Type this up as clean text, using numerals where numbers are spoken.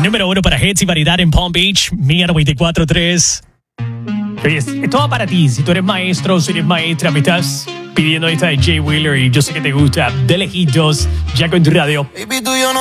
Número 1 para hits y variedad en Palm Beach, Mía 94.3. Oye, esto va para ti. Si tú eres maestro, si eres maestra, me estás pidiendo esta de Jay Wheeler y yo sé que te gusta. De lejitos, ya con tu radio. Baby, tú y yo no